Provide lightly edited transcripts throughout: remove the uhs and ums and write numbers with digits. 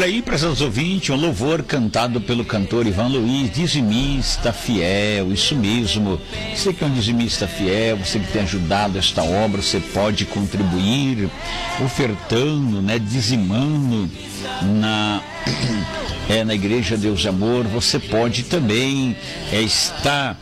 Olha aí, prezados ouvintes, um louvor cantado pelo cantor Ivan Luiz, dizimista fiel, isso mesmo. Você que é um dizimista fiel, você que tem ajudado esta obra, você pode contribuir ofertando, né, dizimando na Igreja Deus Amor. Você pode também estar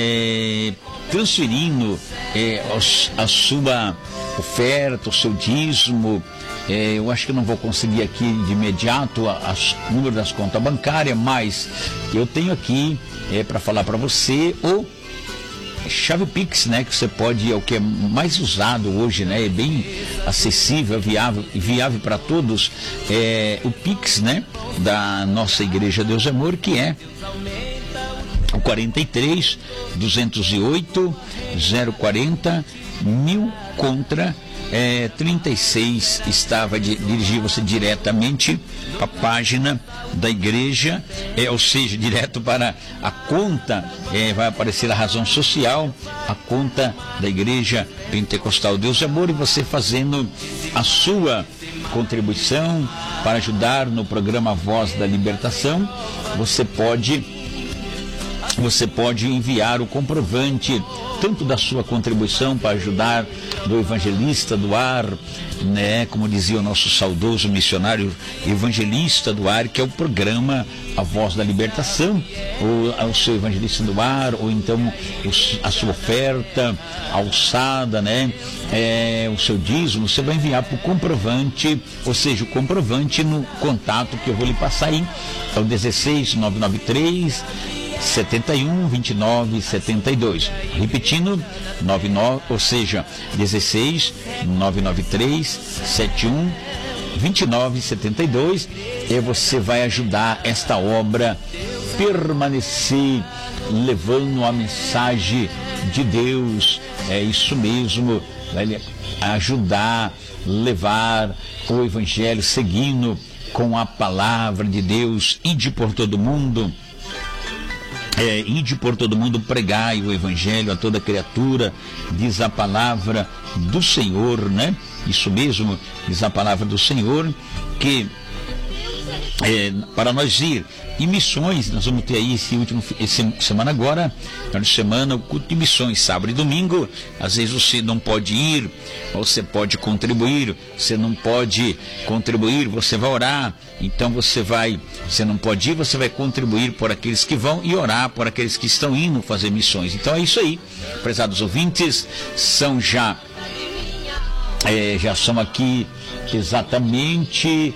transferindo a sua oferta, o seu dízimo. Eu acho que eu não vou conseguir aqui de imediato o número das contas bancárias, mas eu tenho aqui para falar para você o chave Pix, né, que você pode, é o que é mais usado hoje, né, é bem acessível, é viável para todos, o Pix, né, da nossa Igreja Deus Amor, que é o 43 208 040 1000 contra 36, dirigir você diretamente para a página da igreja, ou seja, direto para a conta, vai aparecer a razão social, a conta da Igreja Pentecostal Deus Amor, e você fazendo a sua contribuição para ajudar no programa Voz da Libertação, você pode enviar o comprovante tanto da sua contribuição para ajudar do Evangelista do Ar, né, como dizia o nosso saudoso missionário Evangelista do Ar, que é o programa A Voz da Libertação, ou o seu Evangelista do Ar, ou então a sua oferta, a alçada, né, o seu dízimo, você vai enviar para o comprovante, ou seja, o comprovante no contato que eu vou lhe passar aí, é o 16993 71 29 72, repetindo, 99, ou seja, 16 993 71 29 72, e você vai ajudar esta obra permanecer levando a mensagem de Deus, é isso mesmo, vai ajudar, levar o Evangelho, seguindo com a palavra de Deus, ide por todo mundo. Ide por todo mundo, pregai o Evangelho a toda criatura, diz a palavra do Senhor, né? Isso mesmo, diz a palavra do Senhor, que para nós ir em missões, nós vamos ter aí essa semana agora, na semana, o culto de missões, sábado e domingo. Às vezes você não pode ir, você pode contribuir, você não pode contribuir, você vai orar, então você não pode ir, você vai contribuir por aqueles que vão e orar por aqueles que estão indo fazer missões. Então é isso aí, prezados ouvintes, já são aqui exatamente,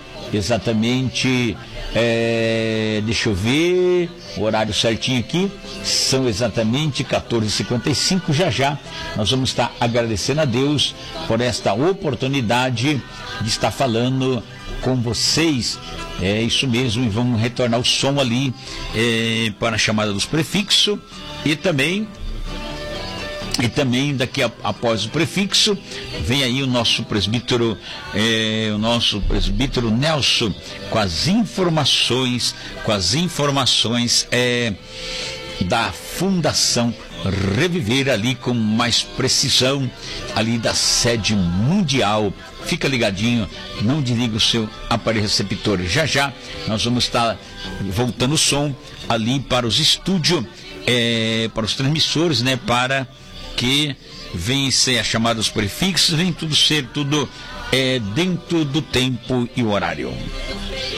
deixa eu ver o horário certinho aqui, são exatamente 14h55, já nós vamos estar agradecendo a Deus por esta oportunidade de estar falando com vocês, isso mesmo, e vamos retornar o som ali para a chamada dos prefixos, e também daqui após o prefixo vem aí o nosso presbítero Nelson com as informações da Fundação Reviver, ali com mais precisão, ali da sede mundial. Fica ligadinho, não desliga o seu aparelho receptor. Já nós vamos estar voltando o som ali para os estúdios, para os transmissores, né, para que vem ser a chamada dos prefixos, vem tudo ser dentro do tempo e o horário.